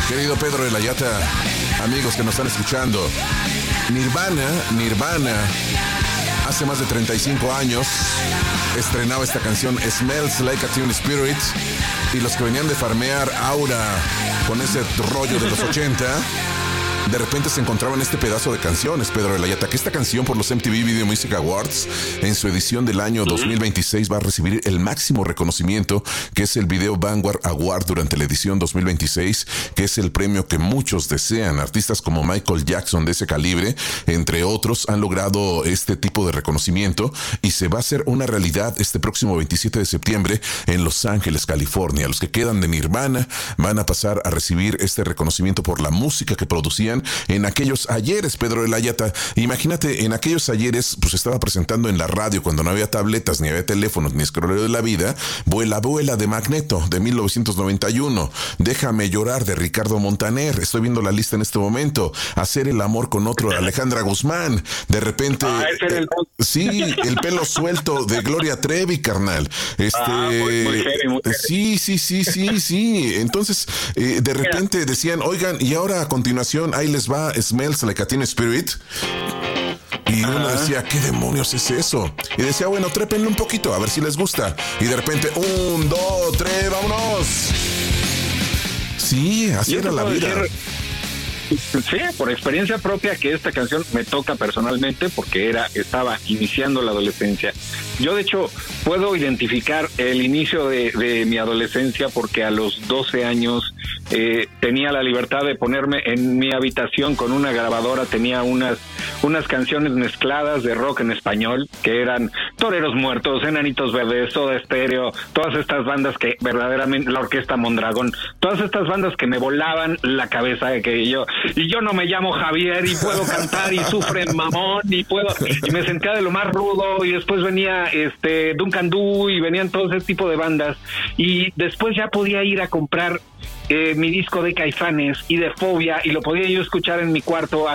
Querido Pedro de la Yata, amigos que nos están escuchando, Nirvana, hace más de 35 años, estrenaba esta canción Smells Like a Teen Spirit, y los que venían de farmear Aura con ese rollo de los 80, de repente se encontraban este pedazo de canciones, Pedro de la Yata, que esta canción por los MTV Video Music Awards, en su edición del año 2026, va a recibir el máximo reconocimiento, que es el Video Vanguard Award durante la edición 2026, que es el premio que muchos desean. Artistas como Michael Jackson de ese calibre, entre otros, han logrado este tipo de reconocimiento, y se va a hacer una realidad este próximo 27 de septiembre en Los Ángeles, California. Los que quedan de Nirvana van a pasar a recibir este reconocimiento por la música que producían en aquellos ayeres, Pedro de la Yata. Imagínate, en aquellos ayeres, pues estaba presentando en la radio, cuando no había tabletas, ni había teléfonos, ni escroleo de la vida, Vuela, Vuela de Magneto, de 1991, Déjame Llorar, de Ricardo Montaner, estoy viendo la lista en este momento, Hacer el Amor con Otro, de Alejandra Guzmán, de repente, sí, El Pelo Suelto, de Gloria Trevi, carnal, muy sí, entonces, de repente decían, oigan, y ahora a continuación, ahí les va Smells Like a Teen Spirit. Y uno decía, ¿qué demonios es eso? Y decía, bueno, trépenle un poquito, a ver si les gusta. Y de repente, 1, 2, 3, vámonos. Sí, así era la vida. Sí, por experiencia propia, que esta canción me toca personalmente porque estaba iniciando la adolescencia. Yo, de hecho, puedo identificar el inicio de mi adolescencia porque a los 12 años tenía la libertad de ponerme en mi habitación con una grabadora, tenía unas canciones mezcladas de rock en español, que eran Toreros Muertos, Enanitos Verdes, Soda Stereo, todas estas bandas que verdaderamente, la Orquesta Mondragón, todas estas bandas que me volaban la cabeza, de que yo no me llamo Javier y puedo cantar y sufren mamón y me sentía de lo más rudo, y después venía Duncan Du y venían todo ese tipo de bandas, y después ya podía ir a comprar mi disco de Caifanes y de Fobia, y lo podía yo escuchar en mi cuarto